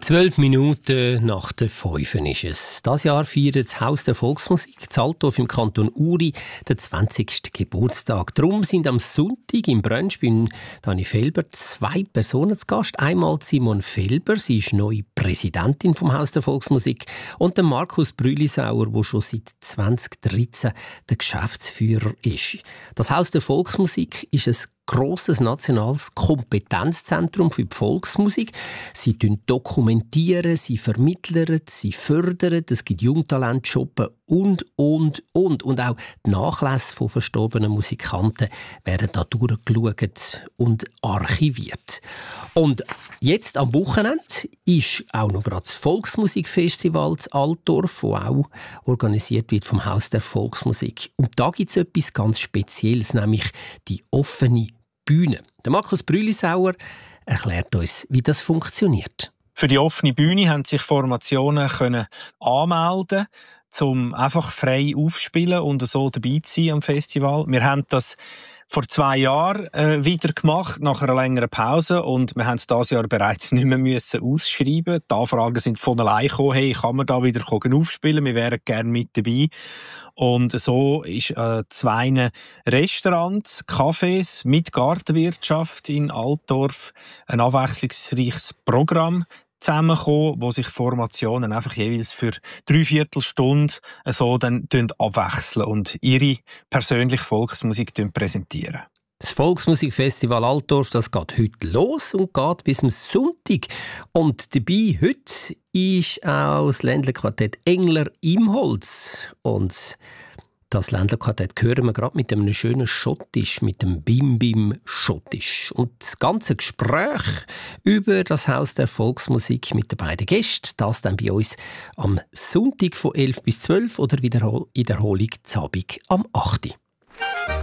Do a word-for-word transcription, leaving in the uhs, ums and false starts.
Zwölf Minuten nach der fünf ist es. Das Jahr feiert das Haus der Volksmusik in Altdorf im Kanton Uri den zwanzigsten Geburtstag. Darum sind am Sonntag im Brunch bei Dani Felber zwei Personen zu Gast. Einmal Simon Felber, sie ist neue Präsidentin vom Haus der Volksmusik, und der Markus Brülisauer, der schon seit zwanzig dreizehn der Geschäftsführer ist. Das Haus der Volksmusik ist ein grosses nationales Kompetenzzentrum für die Volksmusik. Sie dokumentieren, sie vermitteln, sie fördern, es gibt Jungtalent shoppen und, und, und. Und auch die Nachlässe von verstorbenen Musikanten werden da durchgeschaut und archiviert. Und jetzt am Wochenende ist auch noch gerade das Volksmusikfestival in Altdorf, das auch organisiert wird vom Haus der Volksmusik. Und da gibt es etwas ganz Spezielles, nämlich die offene Bühne. Der Markus Brülisauer erklärt uns, wie das funktioniert. Für die offene Bühne haben sich Formationen können anmelden, um einfach frei aufzuspielen und so dabei zu sein am Festival. Wir haben das vor zwei Jahren äh, wieder gemacht, nach einer längeren Pause, und wir haben es dieses Jahr bereits nicht mehr müssen ausschreiben. Die Anfragen sind von allein gekommen, hey, kann man da wieder aufspielen, wir wären gerne mit dabei. Und so ist äh, zwei Restaurants, Cafés mit Gartenwirtschaft in Altdorf ein abwechslungsreiches Programm zusammengekommen, wo sich Formationen einfach jeweils für drei Viertelstunden so dann abwechseln und ihre persönliche Volksmusik präsentieren. Das Volksmusikfestival Altdorf, das geht heute los und geht bis zum Sonntag. Und dabei heute ist auch das Ländlerquartett Engler Imholz. Und das Ländlerquartett hören wir gerade mit einem schönen Schottisch, mit dem Bim Bim Schottisch. Und das ganze Gespräch über das Haus der Volksmusik mit den beiden Gästen, das dann bei uns am Sonntag von elf bis zwölf oder Wiederholung am Abend am acht Uhr.